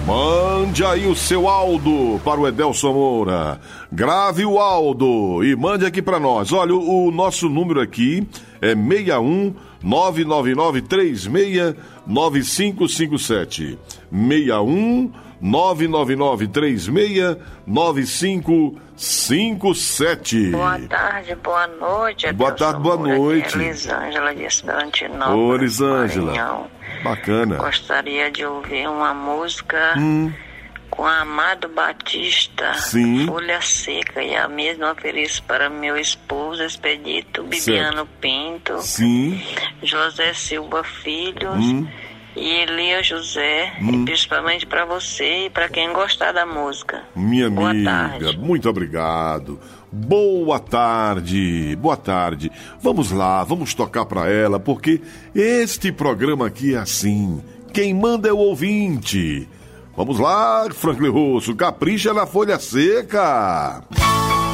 Mande aí o seu áudio para o Edelson Moura. Grave o áudio e mande aqui para nós. Olha, o nosso número aqui é 61 99936 9557. 61 99936 9557. Boa tarde, boa noite. Boa tarde, boa noite. Elisângela de Esperantinópolis. Ô, Elisângela. Bacana. Gostaria de ouvir uma música com Amado Batista, Sim. Folha Seca, e a mesma ofereço para meu esposo Expedito Bibiano Pinto, Sim. José Silva Filhos e Elia José, e principalmente para você e para quem gostar da música. Minha Boa amiga, tarde. muito obrigado. Boa tarde, boa tarde. Vamos lá, vamos tocar para ela, porque este programa aqui é assim. Quem manda é o ouvinte. Vamos lá, Franklin Rosso, capricha na Folha Seca.